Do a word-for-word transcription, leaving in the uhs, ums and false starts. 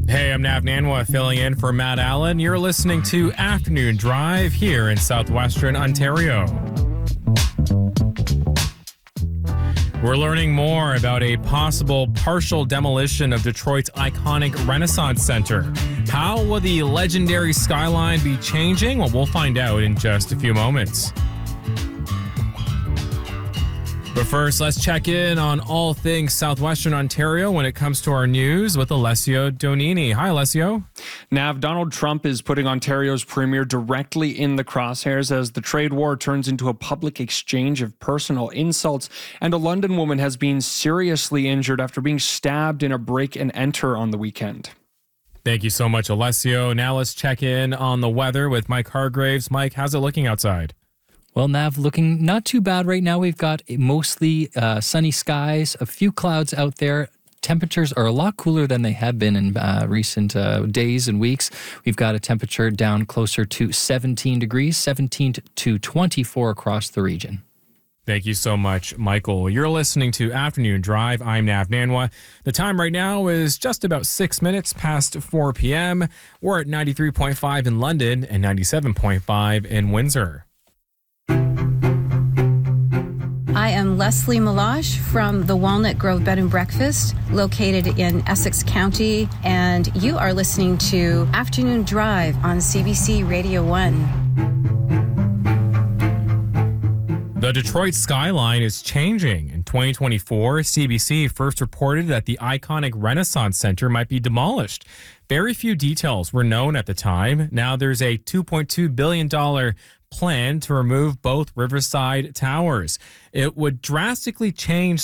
Hey, I'm Nav Nanwa filling in for Matt Allen. You're listening to Afternoon Drive here in southwestern Ontario. We're learning more about a possible partial demolition of Detroit's iconic Renaissance Center. How will the legendary skyline be changing? Well, we'll find out in just a few moments. But first, let's check in on all things southwestern Ontario when it comes to our news with Alessio Donini. Hi, Alessio. Nav, Donald Trump is putting Ontario's premier directly in the crosshairs as the trade war turns into a public exchange of personal insults, and a London woman has been seriously injured after being stabbed in a break and enter on the weekend. Thank you so much, Alessio. Now let's check in on the weather with Mike Hargraves. Mike, how's it looking outside? Well, Nav, looking not too bad right now. We've got mostly uh, sunny skies, a few clouds out there. Temperatures are a lot cooler than they have been in uh, recent uh, days and weeks. We've got a temperature down closer to seventeen degrees, seventeen to twenty-four across the region. Thank you so much, Michael. You're listening to Afternoon Drive. I'm Nav Nanwa. The time right now is just about six minutes past four p.m. We're at ninety-three point five in London and ninety-seven point five in Windsor. I am Leslie Malash from the Walnut Grove Bed and Breakfast, located in Essex County, and you are listening to Afternoon Drive on C B C Radio one. The Detroit skyline is changing. In twenty twenty-four, C B C first reported that the iconic Renaissance Center might be demolished. Very few details were known at the time. Now there's a two point two billion dollars plan to remove both Riverside Towers. It would drastically change